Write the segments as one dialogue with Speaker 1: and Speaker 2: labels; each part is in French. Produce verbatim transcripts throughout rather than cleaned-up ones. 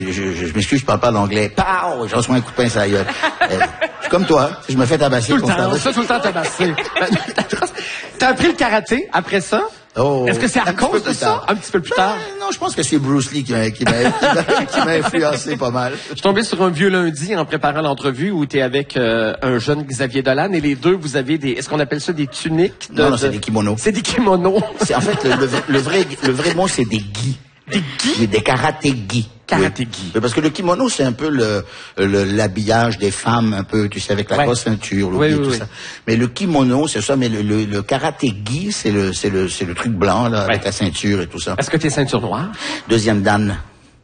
Speaker 1: Je, je, je m'excuse, je parle pas l'anglais. Pow! Je reçois un coup de pince à la gueule. euh, je suis comme toi, je me fais tabasser.
Speaker 2: Tout le temps, ça, tout le temps tabasser. T'as appris le karaté après ça?
Speaker 1: Oh,
Speaker 2: est-ce que c'est à cause de ça? Un petit peu plus tard?
Speaker 1: Ben, non, je pense que c'est Bruce Lee qui m'a, qui m'a, qui m'a influencé pas mal.
Speaker 2: Je suis tombé sur un vieux lundi en préparant l'entrevue où tu es avec euh, un jeune Xavier Dolan et les deux, vous avez des, est-ce qu'on appelle ça des tuniques? De,
Speaker 1: non, non,
Speaker 2: de...
Speaker 1: c'est des kimonos.
Speaker 2: C'est des kimonos.
Speaker 1: C'est, en fait, le, le, le vrai, le vrai mot, c'est des gis.
Speaker 2: Des gis?
Speaker 1: Oui, des karaté-gis.
Speaker 2: Karaté-gi.
Speaker 1: Oui, parce que le kimono, c'est un peu le, le l'habillage des femmes, un peu, tu sais, avec la
Speaker 2: ouais.
Speaker 1: grosse ceinture, le
Speaker 2: oui, oui,
Speaker 1: tout
Speaker 2: oui.
Speaker 1: ça. Mais le kimono, c'est ça, mais le, le, le karaté-gi, c'est le, c'est le, c'est le truc blanc, là,
Speaker 2: ouais.
Speaker 1: avec la ceinture et tout ça.
Speaker 2: Est-ce que t'es ceinture noire?
Speaker 1: Deuxième dan.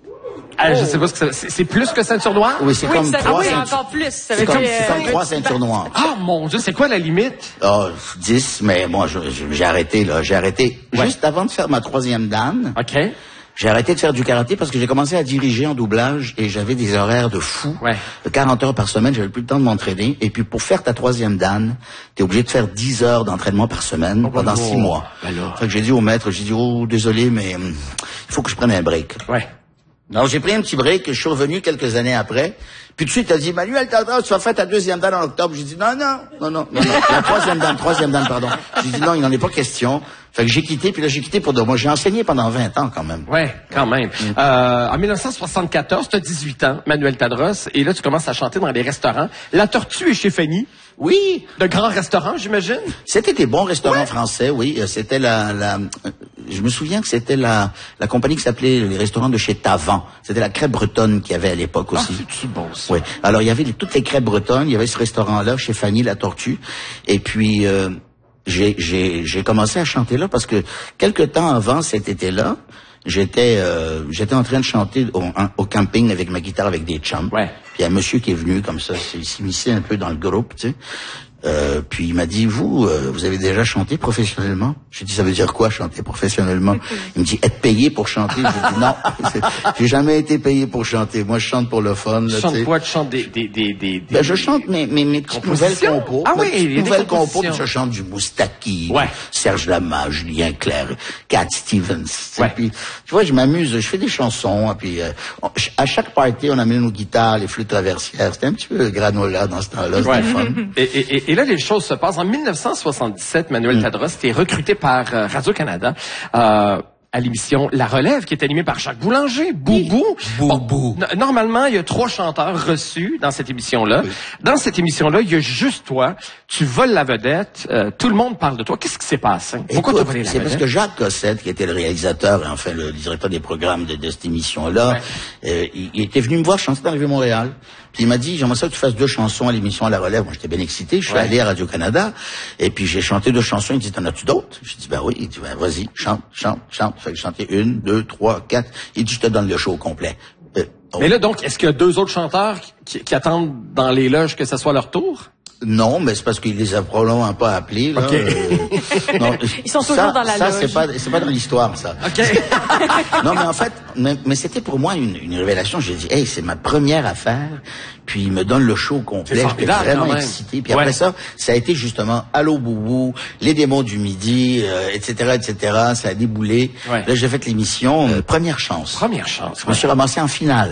Speaker 2: Ah, je sais pas ce que ça, c'est, c'est plus que ceinture noire?
Speaker 1: Oui, c'est
Speaker 3: oui,
Speaker 1: comme
Speaker 3: ça,
Speaker 1: trois
Speaker 3: oui,
Speaker 1: ceintures.
Speaker 3: encore plus. Ça
Speaker 1: C'est
Speaker 3: veut
Speaker 1: comme,
Speaker 3: dire,
Speaker 1: c'est comme
Speaker 3: euh,
Speaker 1: trois ceintures noires.
Speaker 2: Ah, mon Dieu, c'est quoi la limite?
Speaker 1: Oh, dix, mais moi, je, je, j'ai arrêté, là, j'ai arrêté.
Speaker 2: Ouais.
Speaker 1: Juste avant de faire ma troisième dan.
Speaker 2: OK.
Speaker 1: J'ai arrêté de faire du karaté parce que j'ai commencé à diriger en doublage et j'avais des horaires de fou.
Speaker 2: Ouais.
Speaker 1: quarante heures par semaine, j'avais plus le temps de m'entraîner. Et puis pour faire ta troisième dan, t'es obligé de faire dix heures d'entraînement par semaine
Speaker 2: oh,
Speaker 1: pendant
Speaker 2: oh,
Speaker 1: six mois.
Speaker 2: Alors.
Speaker 1: Fait que j'ai dit au maître, j'ai dit, oh, désolé, mais hum, il faut que je prenne un break.
Speaker 2: Ouais.
Speaker 1: Alors j'ai pris un petit break, je suis revenu quelques années après. Puis tout de suite, t'as dit, Manuel Tadros, tu vas faire ta deuxième dan en octobre. J'ai dit, non, non, non, non, non, non. La troisième dan, troisième dan, pardon. J'ai dit, non, il n'en est pas question. Fait que j'ai quitté, puis là, j'ai quitté pour de moi. J'ai enseigné pendant vingt ans, quand même.
Speaker 2: Ouais, quand même. Mm. Euh, en dix-neuf cent soixante-quatorze, t'as dix-huit ans, Manuel Tadros, et là, tu commences à chanter dans les restaurants. La Tortue est chez Fanny.
Speaker 1: Oui.
Speaker 2: De grands restaurants, j'imagine?
Speaker 1: C'était des bons restaurants
Speaker 2: ouais.
Speaker 1: français, oui. C'était la, la, je me souviens que c'était la, la compagnie qui s'appelait les restaurants de chez Tavan. C'était la crêpe bretonne qu'il y avait à l'époque aussi.
Speaker 2: Ah, c'est bon, ça.
Speaker 1: Oui. Alors, il y avait les, toutes les crêpes bretonnes. Il y avait ce restaurant-là, chez Fanny, la Tortue. Et puis, euh, j'ai, j'ai, j'ai commencé à chanter là parce que quelque temps avant cet été-là, j'étais, euh, j'étais en train de chanter au, au camping avec ma guitare avec des chums.
Speaker 2: Ouais.
Speaker 1: Puis il y a un monsieur qui est venu comme ça, il s'immisçait un peu dans le groupe, tu sais. Euh, puis il m'a dit, vous, euh, vous avez déjà chanté professionnellement? J'ai dit, ça veut dire quoi, chanter professionnellement? Il me dit, être payé pour chanter. J'ai dit, non, j'ai jamais été payé pour chanter. Moi, je chante pour le fun. Là,
Speaker 2: tu chantes
Speaker 1: t'sais.
Speaker 2: quoi? Tu chantes des... des, des, des
Speaker 1: Ben, je chante mes, mes, mes petites nouvelles compos.
Speaker 2: Ah oui,
Speaker 1: mes nouvelles compos,
Speaker 2: puis
Speaker 1: je chante du Moustaki,
Speaker 2: ouais.
Speaker 1: Serge Lama, Julien Clerc, Cat Stevens.
Speaker 2: Ouais.
Speaker 1: Puis, tu vois, je m'amuse, je fais des chansons, puis euh, on, à chaque party, on amène nos guitares, les flûtes traversières. C'était un petit peu granola dans ce temps-là, c'était
Speaker 2: ouais.
Speaker 1: fun.
Speaker 2: Et, et, et là, les choses se passent. En dix-neuf cent soixante-dix-sept, Manuel mm. Tadros était recruté par euh, Radio-Canada euh, à l'émission La Relève, qui est animée par Jacques Boulanger, Boubou.
Speaker 1: Oui. Boubou.
Speaker 2: Bon, n- normalement, il y a trois chanteurs reçus dans cette émission-là. Oui. Dans cette émission-là, il y a juste toi. Tu voles la vedette. Euh, tout le monde parle de toi. Qu'est-ce qui s'est passé? Pourquoi tu as volé la
Speaker 1: C'est
Speaker 2: vedette?
Speaker 1: parce que Jacques Cossette, qui était le réalisateur et enfin le directeur des programmes de, de cette émission-là, ouais. euh, il, il était venu me voir chanter dans le Vieux-Montréal. Puis il m'a dit, j'aimerais ça que tu fasses deux chansons à l'émission à La Relève. Moi, j'étais bien excité. Je suis ouais. allé à Radio-Canada. Et puis, j'ai chanté deux chansons. Il me dit, t'en as-tu d'autres? J'ai dit, ben oui. Il dit, ben vas-y, chante, chante, chante. Fait que j'ai chanté une, deux, trois, quatre. Il dit, je te donne le show au complet. Euh, oh.
Speaker 2: Mais là, donc, est-ce qu'il y a deux autres chanteurs qui, qui attendent dans les loges que ce soit leur tour?
Speaker 1: Non, mais c'est parce qu'il les a probablement pas appelés. Là.
Speaker 2: Okay.
Speaker 1: Euh, non,
Speaker 3: Ils sont toujours
Speaker 1: ça,
Speaker 3: dans la
Speaker 1: ça,
Speaker 3: loge.
Speaker 1: Ça, c'est pas, c'est pas dans l'histoire, ça.
Speaker 2: OK.
Speaker 1: Non, mais en fait, mais, mais c'était pour moi une, une révélation. J'ai dit, hey, c'est ma première affaire. Puis il me donne le show complet. J'étais vraiment excité. Puis ouais. après ça, ça a été justement Allô Boubou, Les démons du midi, euh, et cetera, et cetera. Ça a déboulé. Ouais. Là, j'ai fait l'émission euh, Première chance.
Speaker 2: Première chance.
Speaker 1: Je me suis ramassé en finale.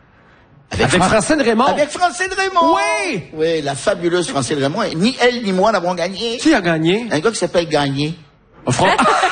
Speaker 2: Avec, avec Fran... Francine Raymond.
Speaker 1: Avec Francine Raymond.
Speaker 2: Oui.
Speaker 1: Oui, la fabuleuse Francine Raymond. Ni elle ni moi n'avons gagné.
Speaker 2: Qui a gagné?
Speaker 1: Un gars qui s'appelle Gagné.
Speaker 2: Oh, Fran...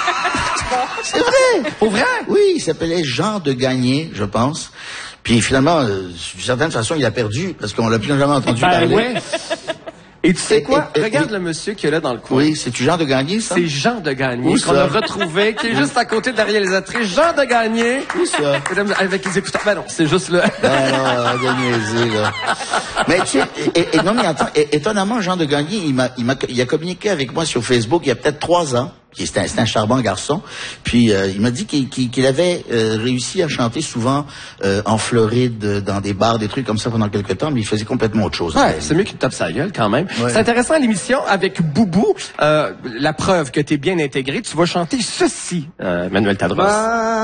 Speaker 1: C'est vrai.
Speaker 2: Pour vrai?
Speaker 1: Oui, il s'appelait Jean de Gagné, je pense. Puis finalement, euh, d'une certaine façon, il a perdu parce qu'on l'a plus jamais entendu
Speaker 2: ben,
Speaker 1: parler.
Speaker 2: Ouais. Et tu sais quoi?
Speaker 1: Et, et,
Speaker 2: Regarde
Speaker 1: et,
Speaker 2: le monsieur qui est là dans le coin.
Speaker 1: Oui, c'est-tu Jean de Gagné, ça?
Speaker 2: C'est Jean de Gagné qu'on a retrouvé, qui est juste à côté de la réalisatrice. Jean de Gagné.
Speaker 1: Où ça?
Speaker 2: Avec les écouteurs. Ben non, c'est juste là.
Speaker 1: Ben non, Gagné, là. Mais tu sais, et, et, non mais attends, et, étonnamment, Jean de Gagné, il m'a, il m'a, il a communiqué avec moi sur Facebook il y a peut-être trois ans. C'était un, c'était un charmant garçon. Puis euh, il m'a dit qu'il, qu'il, qu'il avait euh, réussi à chanter souvent euh, en Floride, dans des bars, des trucs comme ça pendant quelques temps, mais il faisait complètement autre chose.
Speaker 2: Ouais, c'est mieux qu'il te tape sa gueule quand même. Ouais. C'est intéressant l'émission avec Boubou. Euh, la preuve que t'es bien intégré, tu vas chanter ceci, euh, Manuel Tadros. Bah...